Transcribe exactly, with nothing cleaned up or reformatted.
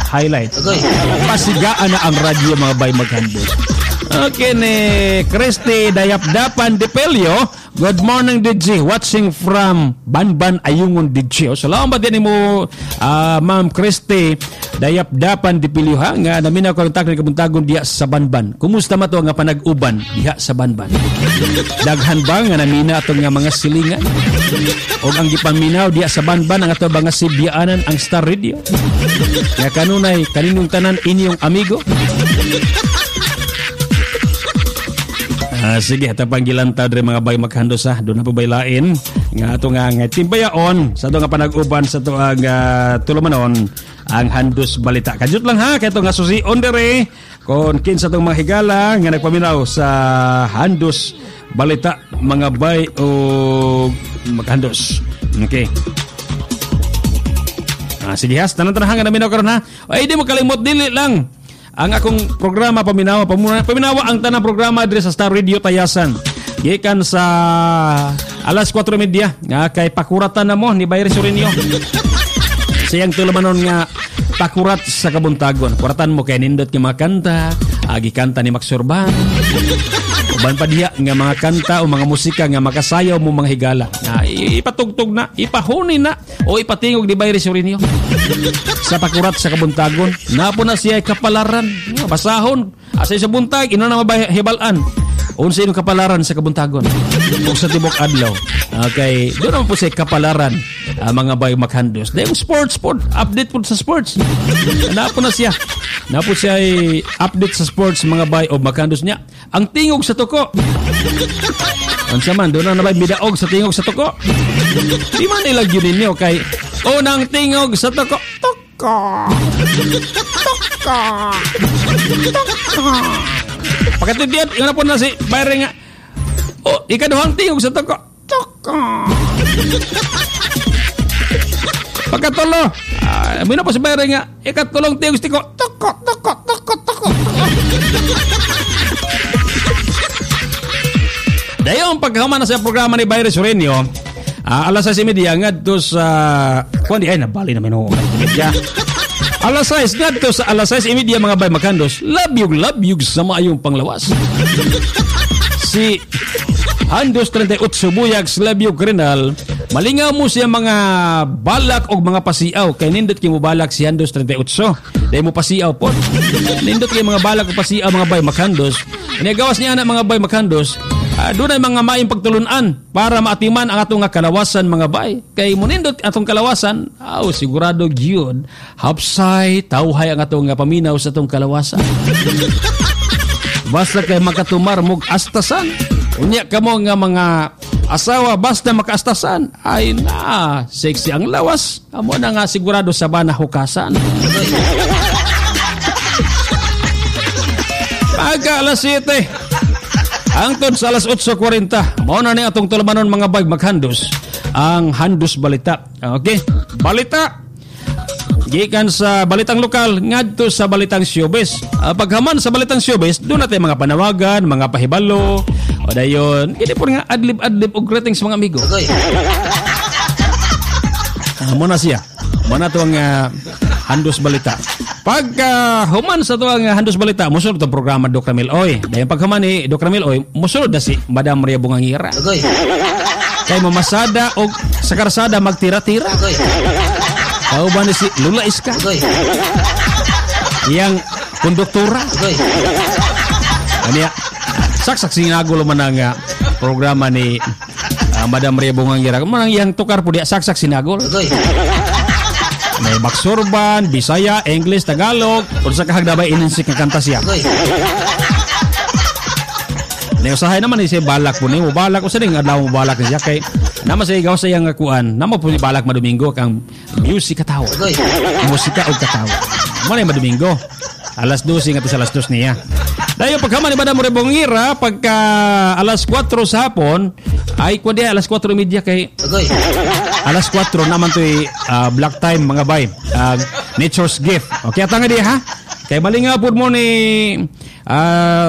highlight. Pasigaan na ang radyo mga bay maghandos. Okay ni Christy Dayapdapan Depelio. Good morning D J, watching from Banban Ayungon D J. Salamat din mo uh, Ma'am Christy Dayapdapan Depelio ha nga naminaw ko kontak ni kabuntagon diha sa Banban. Kumusta man to nga panag-uban diha sa Banban? Daghan ba nga namina atong nga mga silingan? O ang gipaminaw diha sa Banban ang ato mga sibyaanan ang Star Radio. Nga kanunay kaninong tanan inyong amigo. Uh, sige, ito panggilan ta dre mga bay maghandos ha. Doon na po baylain. Nga ito nga nga timbayaon sa ito nga panag-uban sa ito ang uh, tulumanon ang handos balita. Kajut lang ha, kaya ito nga susi-on dere kung kinsa itong mga higala nga nagpaminaw sa handos balita mga bay o maghandos. Okay. Ah, sige has, tanan-tanan nga naminaw karon ha. Ay, di mo kalimot, dili lang. Ang akong programa paminawa pamuna paminawa ang tanang programa diri sa Star Radio Tayasan. Gikan sa alas kwatro media nga kay pakuratan na mo ni Bayre Sorinio. Siyang tulumanon nga pakurat sa kabuntagon. Kuratan mo kay nindot nga mga kanta, agi kanta ni Max Urban. Uban pa diha nga mga kanta o mga musika nga makasayaw mo mga higala. Nga ipatugtog na, ipahuni na o ipatingog ni Bayre Sorinio. Sa pakurat sa kabuntagon, napo na siya kapalaran. Basahon, asay sa buntag, ino na mabahibalan. Unsa yung kapalaran sa kabuntagon? O sa tibok adlaw. Okay, doon naman po siya kapalaran uh, mga bay maghandos. Dahil sports, sport, update po sa sports. Napo na siya. Napo siya ay update sa sports mga bay o maghandos niya. Ang tingog sa tuko. Unsa man, doon na nabay bidaog sa tingog sa tuko. Di man ilagyo ninyo kay unang tingog sa tuko. Tuko. Tuko. Tuko. Pagkatitiyan, yun na po na si Bayre nga. O, ikaduhang tingog sa tuko. Tuko. Pagkatulo, uh, may na po si Bayre nga. Ikatulong tingog sa tuko. Tuko, tuko, tuko, tuko. Dayon, pagkaman na sa programa ni Bayre Sorinio, uh, alas sa media nga doon sa... Kung di, ay, nabali namin ako. Media. Alas sais nga to sa alas sais imidya mga bay maghandos. Labyog labyog sa maayong panglawas. Si Handos thirty-eight Buyag Labyog Renal malingaw mo siya mga balak o mga pasiaw kay nindot kay mo balak si Handos thirty-eight. Dahil mo pasiaw po. Nindot kay mga balak o pasiaw mga bay maghandos. Inagawas niya na mga bay maghandos. Uh, doon ay mga maing pagtulunan para maatiman ang atong kalawasan mga bay. Kay munindot atong kalawasan, aw oh, sigurado gyud hapsay tawhay ang atong paminaw sa atong kalawasan. Basta kay makatumar mog astasan. Unya kamo nga mga asawa basta makaastasan ay na sexy ang lawas. Amo na nga sigurado sa bana hukasan. Pagka alas siyete hangtod sa alas eight forty, mao na ni atong tulumanon mga bay maghandos ang handos balita. Okay? Balita. Gikan sa balitang lokal ngadto sa balitang showbiz. Uh, paghaman sa balitang showbiz, doon natin mga panawagan, mga pahibalo. O dayon, hindi po nga adlib-adlib og greetings mga amigo. Uh, mo na siya. Mo na to ang uh, handos balita. Pag uh, human sa ito ang handos balita, musunod ang programa Doc Ramil Oy. Dahil pag human ni Doc Ramil Oy, musunod na si Madam Maria Bungangira. Okay. Kay mamasada o sa karsada magtira-tira. Okay. Kau ba ni si Lula Iska? Okay. Yang konduktora. Okay. Ano saksak sinagulo man ang uh, programa ni uh, Madam Maria Bungangira. Manang yang tukar po diya saksak sinagol. Okay. May Baksurban, Bisaya, English, Tagalog. Kung sa kahagdabay, ininsik na kanta siya. Nausahay naman siya balak po niyo. Balak ko sa rin, adlaw mo balak niya. Kay naman sa igaw sa iyang kuan. Naman po ni balak madomingo kang music katawa. Musika o katawa. Naman ay madomingo. Alas twelve nga to sa alas two niya. Dahil pagkaman ni Madam Rebongira, pagka alas four sa hapon, ay kwa diya alas four media kay alas four naman to uh, black time mga bay. Uh, nature's gift. Okay, atang nga diya ha? Kay malinga po mo ni uh,